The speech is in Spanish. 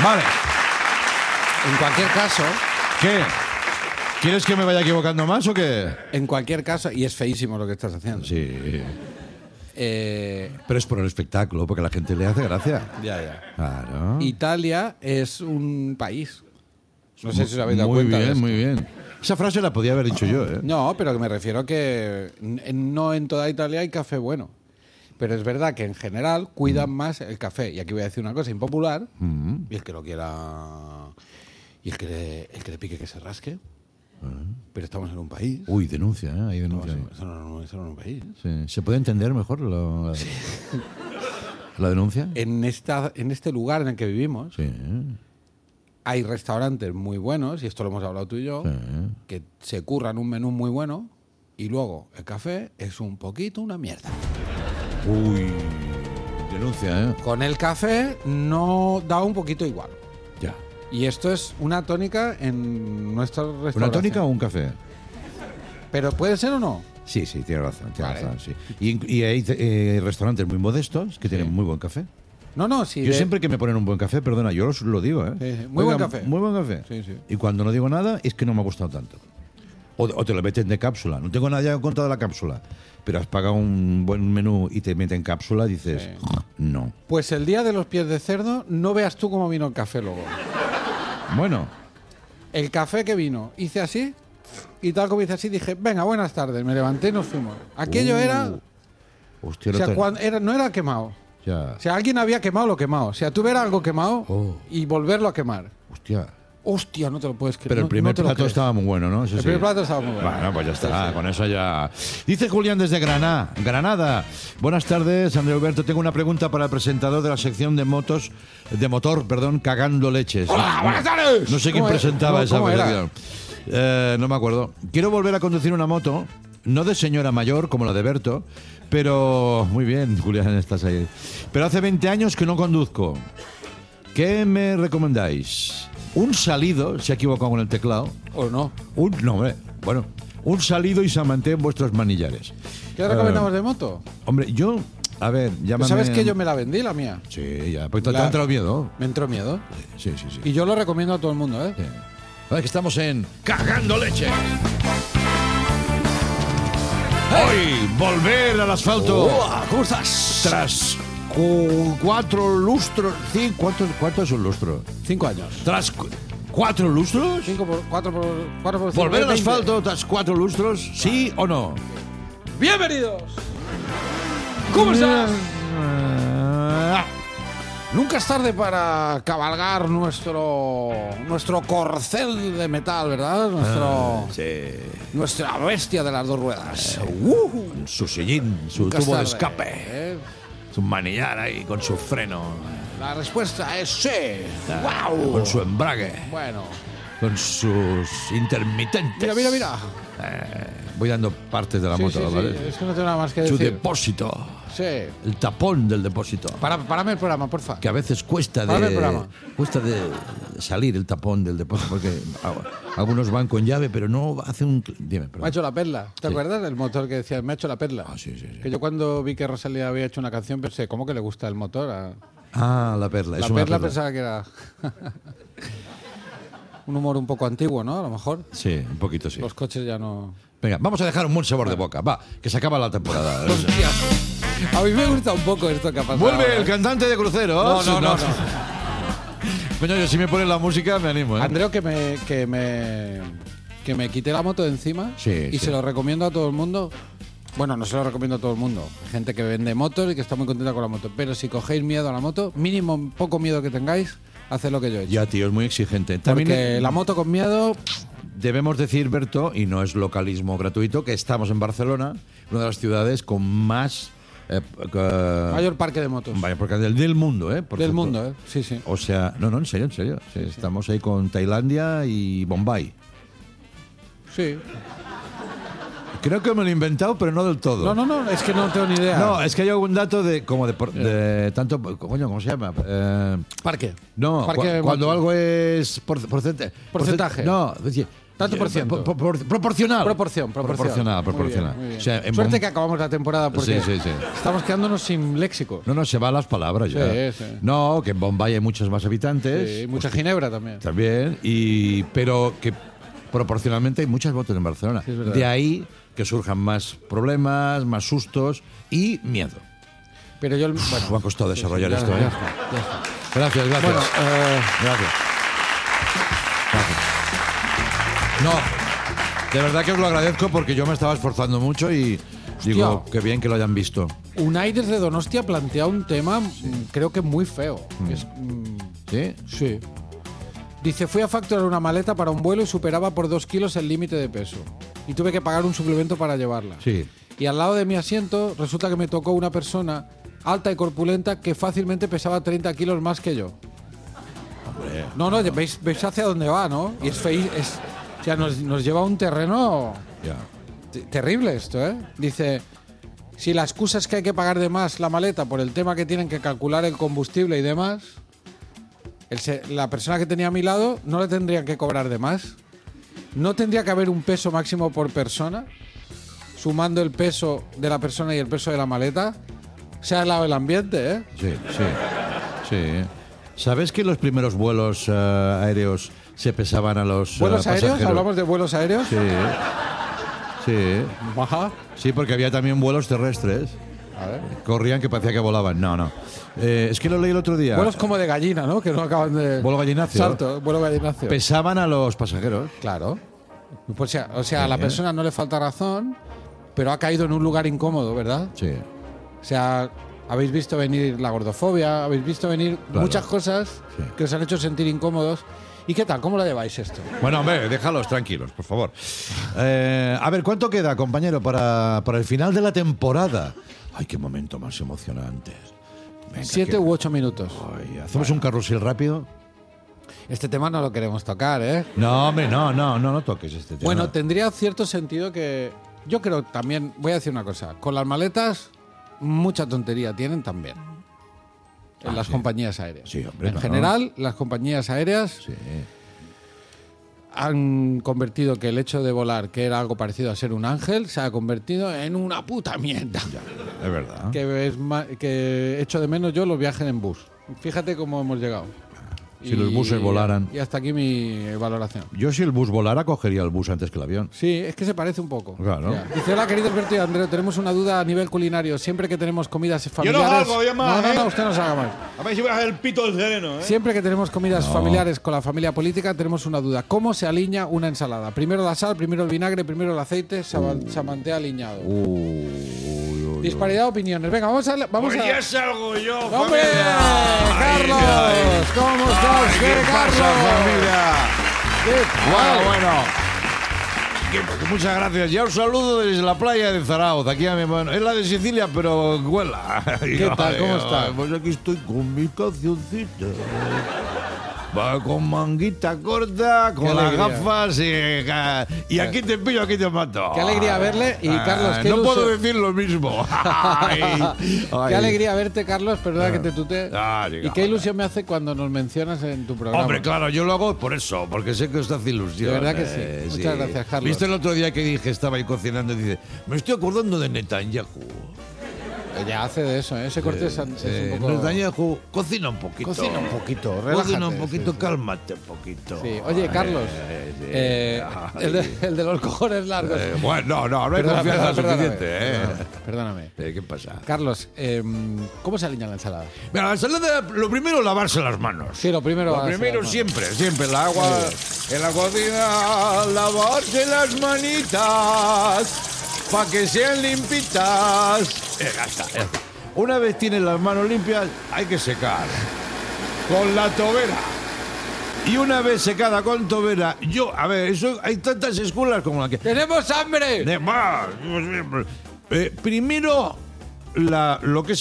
Vale. En cualquier caso... ¿Qué? ¿Quieres que me vaya equivocando más o qué? En cualquier caso, y es feísimo lo que estás haciendo. Sí. Pero es por el espectáculo, porque a la gente le hace gracia. Ya. Claro. Italia es un país. No sé si os habéis dado muy cuenta de bien, esto. muy bien. Esa frase la podía haber dicho yo, ¿eh? No, pero que me refiero que no en toda Italia hay café bueno. Pero es verdad que en general cuidan más el café. Y aquí voy a decir una cosa impopular. Y el que lo quiera... Y el que le pique que se rasque. Pero estamos en un país. Uy, denuncia, ¿eh? Hay denuncia. Eso no es un país. Sí. ¿Se puede entender mejor la denuncia? En este lugar en el que vivimos Sí. hay restaurantes muy buenos, y esto lo hemos hablado tú y yo, que se curran un menú muy bueno y luego el café es un poquito una mierda. Uy, denuncia, ¿eh? Con el café no da un poquito igual. Ya. Y esto es una tónica en nuestro restaurante. ¿Una tónica o un café? ¿Pero puede ser o no? Sí, tiene razón, Vale. sí. Y hay restaurantes muy modestos que tienen muy buen café. No, sí. Yo siempre que me ponen un buen café, perdona, yo lo digo, ¿eh? Sí. Muy buen café. Muy buen café. Sí. Y cuando no digo nada, es que no me ha gustado tanto. O te lo meten de cápsula. No tengo nada en contra de la cápsula. Pero has pagado un buen menú y te meten cápsula, dices, no. Pues el día de los pies de cerdo, no veas tú cómo vino el café luego. Bueno. El café que vino, hice así, y tal como hice así, dije, venga, buenas tardes. Me levanté y nos fuimos. Aquello era... Hostia, O sea, no era quemado. Ya. O sea, alguien había quemado lo quemado. O sea, tú ver algo quemado y volverlo a quemar. Hostia, no te lo puedes creer. Pero el primer no te lo plato crees. estaba muy bueno, ¿no? Eso El sí. primer plato estaba muy bueno. Bueno, pues ya está, con eso ya. Dice Julián desde Granada. Buenas tardes, André Alberto. Tengo una pregunta para el presentador de la sección de motor, Cagando Leches. ¡Hola, buenas tardes! No sé quién ¿Cómo presentaba esa era? sección. No me acuerdo. Quiero volver a conducir una moto, no de señora mayor como la de Berto, pero... Muy bien, Julián, estás ahí. Pero hace 20 años que no conduzco. ¿Qué me recomendáis? Un salido, se ha equivocado con el teclado. ¿O no? No, hombre, bueno, un salido y se mantiene vuestros manillares. ¿Qué recomendamos de moto? Hombre, yo, a ver, llámame... ¿Sabes que yo me la vendí, la mía? Sí, ya, porque te ha entrado miedo. Me entró miedo. Sí. Y yo lo recomiendo a todo el mundo, ¿eh? Sí. Vale, que estamos en Cagando Leche. Hoy, volver al asfalto. ¿Cómo estás? Tras 4 lustros... ¿Cuánto es un lustro? 5 años. Tras 4 lustros... 4 por 5. ¿Volver al asfalto tras 4 lustros? ¿Sí o no? ¡Bienvenidos! ¿Cómo estás? Nunca es tarde para cabalgar nuestro corcel de metal, ¿verdad? Nuestra bestia de las dos ruedas. Su sillín, su Nunca es tubo de tarde, escape, ¿eh? su manillar ahí con su freno, La respuesta es sí. ¡Wow! con su embrague, Bueno. con sus intermitentes. Mira. Voy dando partes de la moto, ¿vale? Es que no tengo nada más que Su decir. depósito, Sí. el tapón del depósito. Párame el programa, porfa. Que a veces cuesta Párame el programa. de salir el tapón del depósito, porque algunos van con llave, pero no hace un... Dime, perdón. Me ha hecho la perla. ¿Te acuerdas del motor que decía, me ha hecho la perla? Sí. Que yo cuando vi que Rosalía había hecho una canción pensé, ¿cómo que le gusta el motor? La perla. La es una perla pensaba que era un humor un poco antiguo, ¿no? A lo mejor. Sí, un poquito sí. Los coches ya no... Venga, vamos a dejar un buen sabor de boca. Va, que se acaba la temporada. Hostia. A mí me gusta un poco esto que ha pasado. Vuelve el ¿eh? cantante de cruceros. No. Coño, yo si me pones la música me animo, ¿eh? Andreu, que me quité la moto de encima y se lo recomiendo a todo el mundo. Bueno, no se lo recomiendo a todo el mundo. Hay gente que vende motos y que está muy contenta con la moto. Pero si cogéis miedo a la moto, mínimo poco miedo que tengáis, haced lo que yo he hecho. Ya, tío, es muy exigente. Porque la moto con miedo... Debemos decir, Berto, y no es localismo gratuito, que estamos en Barcelona, una de las ciudades con más... mayor parque de motos. Vaya, porque del mundo, ¿eh? Del mundo, ¿eh? Sí. O sea, no, en serio. Sí, estamos ahí con Tailandia y Bombay. Sí. Creo que me lo he inventado, pero no del todo. No, es que no tengo ni idea. No, es que hay algún dato de tanto, coño, ¿cómo se llama? Parque. No, Parque cuando algo es porcentaje. Porcentaje. No, es decir, Tanto por ciento. Proporcional. Proporción. Proporcional. Muy bien, muy bien. O sea, Suerte que acabamos la temporada porque Sí. estamos quedándonos sin léxico. No, se van las palabras ya. Sí. No, que en Bombay hay muchos más habitantes. Sí, mucha ginebra también. También, pero que proporcionalmente hay muchas motos en Barcelona. Sí, es verdad. De ahí que surjan más problemas, más sustos y miedo. Pero yo, Me ha costado desarrollar ya esto, está, ¿eh? ya está. Gracias. Bueno, Gracias. No, de verdad que os lo agradezco porque yo me estaba esforzando mucho y digo, qué bien que lo hayan visto. Unai desde Donostia plantea un tema, creo que muy feo. ¿Sí? Sí. Dice, fui a facturar una maleta para un vuelo y superaba por 2 kilos el límite de peso. Y tuve que pagar un suplemento para llevarla. Sí. Y al lado de mi asiento resulta que me tocó una persona alta y corpulenta que fácilmente pesaba 30 kilos más que yo. Hombre. No, veis hacia dónde va, ¿no? Y o sea, nos lleva a un terreno Ya. terrible esto, ¿eh? Dice, si la excusa es que hay que pagar de más la maleta por el tema que tienen que calcular el combustible y demás, la persona que tenía a mi lado no le tendrían que cobrar de más. No tendría que haber un peso máximo por persona, sumando el peso de la persona y el peso de la maleta. Se ha helado el ambiente, ¿eh? Sí. ¿Sabes que los primeros vuelos aéreos se pesaban a los ¿Vuelos aéreos? pasajeros? ¿Hablamos de vuelos aéreos? Sí. Ajá. Sí, porque había también vuelos terrestres. A ver. Corrían que parecía que volaban. No. Es que lo leí el otro día. Vuelos como de gallina, ¿no? Que no acaban de... Vuelo gallinacio. Salto, vuelo gallinacio. Pesaban a los pasajeros. Claro. Pues, o sea, a la persona no le falta razón, pero ha caído en un lugar incómodo, ¿verdad? Sí. O sea, habéis visto venir la gordofobia, habéis visto venir muchas cosas que os han hecho sentir incómodos. ¿Y qué tal? ¿Cómo lo lleváis esto? Bueno, hombre, déjalos tranquilos, por favor. A ver, ¿cuánto queda, compañero, para el final de la temporada? Ay, qué momento más emocionante. Venga, 7 u 8 minutos. Ay, ¿hacemos un carrusel rápido? Este tema no lo queremos tocar, ¿eh? No, hombre, no toques este tema. Bueno, tendría cierto sentido que... Yo creo también, voy a decir una cosa, con las maletas mucha tontería tienen también. En las compañías aéreas. Sí, hombre, en claro. general, las compañías aéreas Sí. han convertido que el hecho de volar, que era algo parecido a ser un ángel, se ha convertido en una puta mierda. Ya, es verdad. Que echo de menos yo los viajes en bus. Fíjate cómo hemos llegado. Si los buses volaran. Y hasta aquí mi valoración. Yo, si el bus volara, cogería el bus antes que el avión. Sí, es que se parece un poco. Claro. Ya. Dice, hola, queridos Berto y Andreu, tenemos una duda a nivel culinario. Siempre que tenemos comidas Yo familiares... no hago, yo más, no, usted no se haga más. A ver si voy a hacer el pito del sereno, ¿eh? Siempre que tenemos comidas familiares con la familia política, tenemos una duda. ¿Cómo se alinea una ensalada? Primero la sal, primero el vinagre, primero el aceite, se mantea alineado. Disparidad de opiniones. Venga, vamos Pues a... ya salgo yo, ¡Hombre! familia. ¡Carlos! Ay, ¿Cómo estás? ay, ¿Qué, ¿qué Carlos? pasa, familia? ¿Qué tal? Bueno. Muchas gracias. Ya os saludo desde la playa de Zarauz. Aquí bueno, es la de Sicilia, pero huela. ¿Qué tal? ¿Cómo estás? Pues aquí estoy con mi cancioncita. Va con manguita corta, con Qué las alegría. gafas y aquí te pillo, aquí te mato. Qué alegría verle y, Carlos, qué no ilusión. puedo decir lo mismo. Qué alegría verte, Carlos, perdona que te tutee. Diga, Y qué ilusión me hace cuando nos mencionas en tu programa. Hombre, claro, yo lo hago por eso, porque sé que os hace ilusión. De verdad que sí. Muchas gracias, Carlos. ¿Viste el otro día que dije, estaba ahí cocinando y dice, me estoy acordando de Netanyahu? Ya hace de eso, ¿eh? Ese corte es un poco... Netanyahu, cocina un poquito. Cocina un poquito, relájate. Cocina un poquito, Sí. cálmate un poquito. Sí. Oye, Carlos, el de los cojones largos. Bueno, no hay confianza suficiente, Perdóname. ¿Qué pasa? Carlos, ¿cómo se alinea la ensalada? Mira, la ensalada, lo primero, lavarse las manos. Sí, lo primero... Lo primero siempre, el agua en la cocina, lavarse las manitas para que sean limpitas. Ya está. Una vez tienes las manos limpias, hay que secar con la tobera. Y una vez secada con tobera, a ver, eso hay tantas escuelas como la que... ¡Tenemos hambre! Primero, lo que es